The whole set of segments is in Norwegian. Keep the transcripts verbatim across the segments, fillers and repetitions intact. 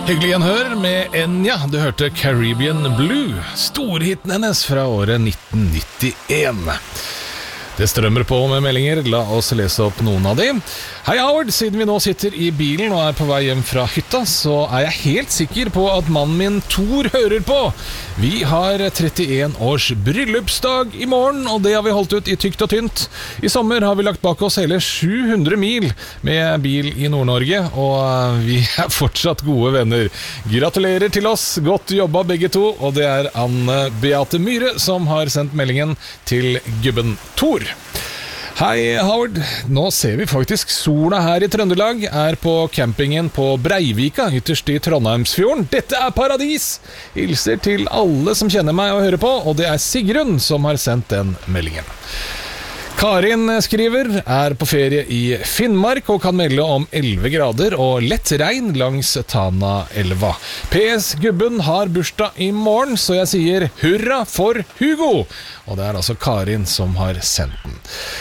Hyggelig gjenhør med Enya. Du hørte Caribbean Blue, storhiten hennes fra året nitten nittien. Det strømmer på med meldinger, la oss lese opp noen av dem. Hei Howard, siden vi nå sitter i bilen og er på vei hjem fra hytta, så er jeg helt sikker på at mannen min Thor hører på. Vi har trettien års bryllupsdag i morgen, og det har vi holdt ut i tykt og tynt. I sommer har vi lagt bak oss hele sju hundre mil med bil i Nord-Norge, og vi er fortsatt gode venner. Gratulerer til oss, godt jobba begge to, og det er Anne Beate Myhre som har sendt meldingen til gubben Thor. Hei Howard, nå ser vi faktisk sola her i Trøndelag, er på campingen på Breivika, ytterst i Trondheimsfjorden. Dette er paradis! Hilser til alle som kjenner meg og hører på, og det er Sigrun som har sendt den meldingen. Karin skriver, er på ferie i Finnmark og kan melde om elleve grader og lett regn langs Tanaelva. P S. Gubben har bursdag i morgen, så jeg sier hurra for Hugo! Og det er altså Karin som har sendt den.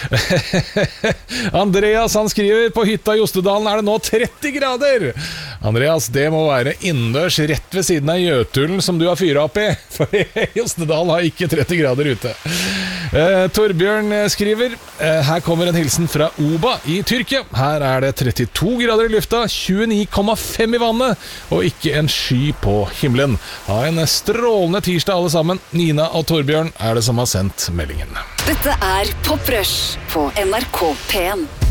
Andreas han skriver, på hytta i Ostedalen er det nå tretti grader. Andreas, det må være innendørs rett ved siden av Jøtulen som du har fyret opp i, for i Ostedalen har ikke tretti grader ute. Eh, Torbjørn skriver, eh, her kommer en hilsen fra Oba i Tyrkia. Her er det trettito grader i lufta, tjueni komma fem i vannet, og ikke en sky på himmelen. Ha en strålende tirsdag alle sammen. Nina og Torbjørn er det som har sendt meldingen. Dette er Pop Rush på N R K P en.